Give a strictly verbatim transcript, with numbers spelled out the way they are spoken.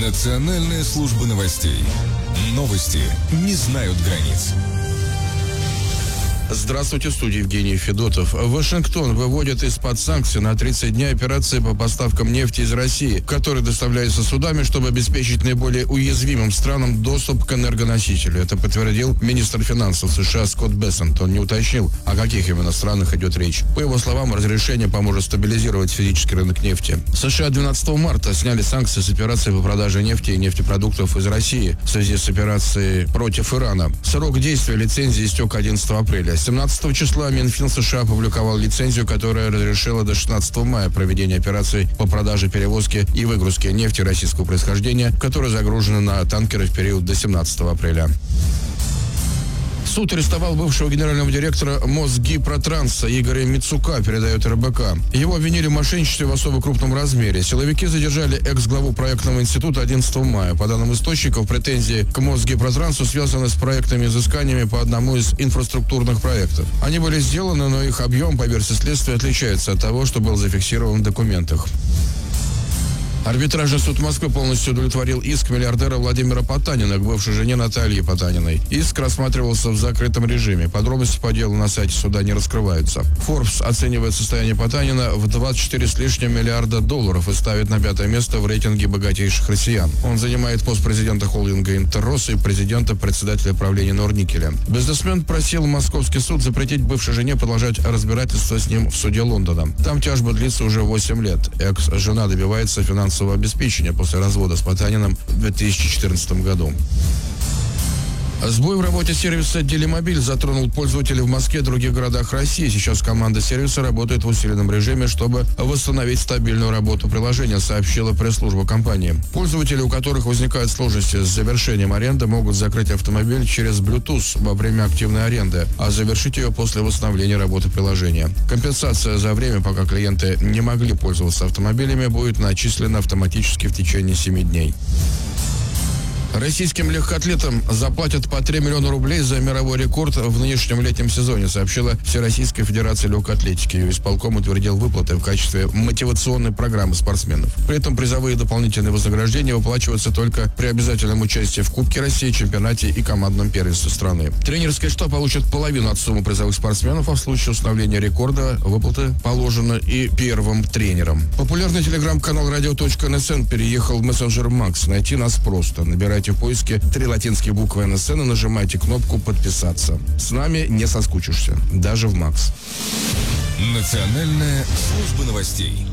Национальная служба новостей. Новости не знают границ. Здравствуйте, в студии Евгений Федотов. Вашингтон выводит из-под санкций на тридцать дней операции по поставкам нефти из России, которые доставляются судами, чтобы обеспечить наиболее уязвимым странам доступ к энергоносителю. Это подтвердил министр финансов США Скотт Бессент. Он не уточнил, о каких именно странах идет речь. По его словам, разрешение поможет стабилизировать физический рынок нефти. США двенадцатого марта сняли санкции с операции по продаже нефти и нефтепродуктов из России в связи с операцией против Ирана. Срок действия лицензии истек одиннадцатого апреля. семнадцатого числа Минфин США опубликовал лицензию, которая разрешила до шестнадцатого мая проведение операций по продаже, перевозке и выгрузке нефти российского происхождения, которая загружена на танкеры в период до семнадцатого апреля. Суд арестовал бывшего генерального директора Мосгипротранса Игоря Мицука, передает эр бэ ка. Его обвинили в мошенничестве в особо крупном размере. Силовики задержали экс-главу проектного института одиннадцатого мая. По данным источников, претензии к Мосгипротрансу связаны с проектными изысканиями по одному из инфраструктурных проектов. Они были сделаны, но их объем, по версии следствия, отличается от того, что был зафиксирован в документах. Арбитражный суд Москвы полностью удовлетворил иск миллиардера Владимира Потанина к бывшей жене Наталье Потаниной. Иск рассматривался в закрытом режиме. Подробности по делу на сайте суда не раскрываются. Forbes оценивает состояние Потанина в двадцать четыре с лишним миллиарда долларов и ставит на пятое место в рейтинге богатейших россиян. Он занимает пост президента холдинга «Интеррос» и президента председателя правления Норникеля. Бизнесмен просил московский суд запретить бывшей жене продолжать разбирательство с ним в суде Лондона. Там тяжба длится уже восемь лет. Экс-жена добивается финансового обеспечения после развода с Потаниным в две тысячи четырнадцатом году. Сбой в работе сервиса «Делимобиль» затронул пользователей в Москве и других городах России. Сейчас команда сервиса работает в усиленном режиме, чтобы восстановить стабильную работу приложения, сообщила пресс-служба компании. Пользователи, у которых возникают сложности с завершением аренды, могут закрыть автомобиль через Bluetooth во время активной аренды, а завершить ее после восстановления работы приложения. Компенсация за время, пока клиенты не могли пользоваться автомобилями, будет начислена автоматически в течение семи дней. Российским легкоатлетам заплатят по три миллиона рублей за мировой рекорд в нынешнем летнем сезоне, сообщила Всероссийская Федерация легкой атлетики. Ее исполком утвердил выплаты в качестве мотивационной программы спортсменов. При этом призовые дополнительные вознаграждения выплачиваются только при обязательном участии в Кубке России, чемпионате и командном первенстве страны. Тренерский штаб получит половину от суммы призовых спортсменов, а в случае установления рекорда выплаты положены и первым тренерам. Популярный телеграм-канал радио точка эн эс эн переехал в мессенджер Макс. Найти нас просто. Набирайте в поиске три латинские буквы эн эс эн и нажимайте кнопку «Подписаться». С нами не соскучишься, даже в Макс. Национальная служба новостей.